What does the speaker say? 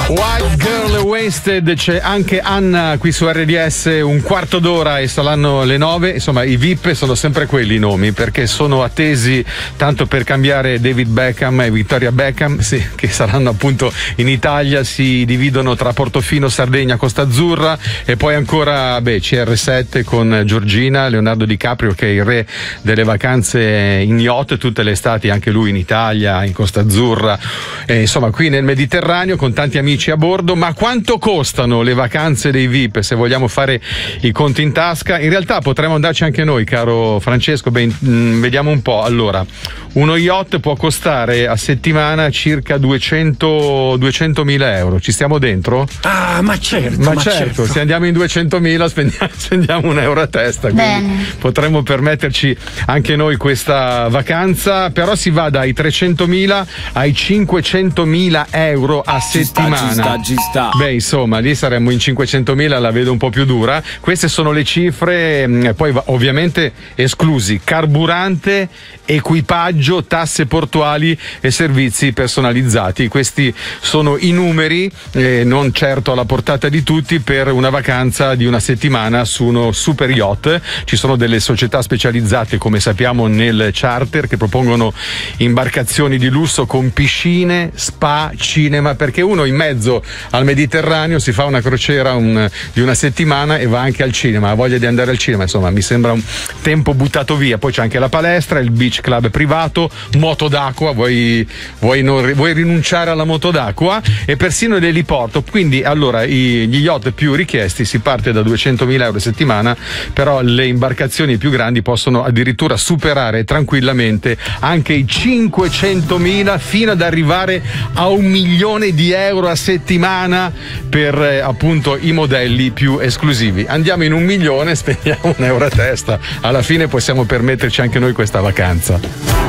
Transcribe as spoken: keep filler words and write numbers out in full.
White Girl Wasted, c'è anche Anna qui su R D S, un quarto d'ora e saranno le nove. Insomma, i V I P sono sempre quelli i nomi, perché sono attesi tanto per cambiare David Beckham e Victoria Beckham, sì, che saranno appunto in Italia, si dividono tra Portofino, Sardegna, Costa Azzurra, e poi ancora beh, C R sette con Giorgina, Leonardo DiCaprio che è il re delle vacanze in yacht tutte le estati, anche lui in Italia, in Costa Azzurra, e, insomma qui nel Mediterraneo con tanti amici a bordo. Ma quanto costano le vacanze dei V I P se vogliamo fare i conti in tasca? In realtà potremmo andarci anche noi, caro Francesco. Beh, mh, vediamo un po'. Allora, uno yacht può costare a settimana circa duecento duecentomila euro. Ci stiamo dentro? Ah, ma certo, ma, ma certo, certo, se andiamo in duecentomila spendiamo, spendiamo un euro a testa, quindi Bene. potremmo permetterci anche noi questa vacanza. Però si va dai trecentomila ai cinquecentomila euro a settimana. Ci sta, ci sta. Beh, insomma, lì saremmo in cinquecentomila, la vedo un po' più dura. Queste sono le cifre, mh, poi va- ovviamente esclusi carburante, equipaggio, tasse portuali e servizi personalizzati. Questi sono i numeri, eh, non certo alla portata di tutti, per una vacanza di una settimana su uno super yacht. Ci sono delle società specializzate, come sappiamo, nel charter, che propongono imbarcazioni di lusso con piscine, spa, cinema, perché uno in mezzo al Mediterraneo si fa una crociera un, di una settimana e va anche al cinema, ha voglia di andare al cinema, insomma mi sembra un tempo buttato via. Poi c'è anche la palestra, il beach club privato, moto d'acqua, vuoi, vuoi, non, vuoi rinunciare alla moto d'acqua, e persino l'eliporto. Quindi allora i, gli yacht più richiesti si parte da duecentomila euro a settimana, però le imbarcazioni più grandi possono addirittura superare tranquillamente anche i cinquecentomila, fino ad arrivare a un milione di euro a settimana per eh, appunto i modelli più esclusivi. Andiamo in un milione, spendiamo un euro a testa, alla fine possiamo permetterci anche noi questa vacanza.